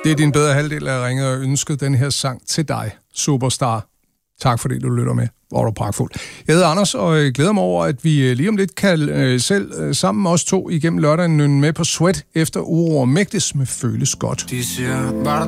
Det er din bedre halvdel, der ringet og ønsket den her sang til dig, Superstar. Tak fordi du lytter med. Hvor er du pragtfuld. Jeg hedder Anders, og jeg glæder mig over, at vi lige om lidt kan selv sammen os to igennem lørdagen nynne med på Sweat efter Uro og Mægtis med Føles Godt. De siger,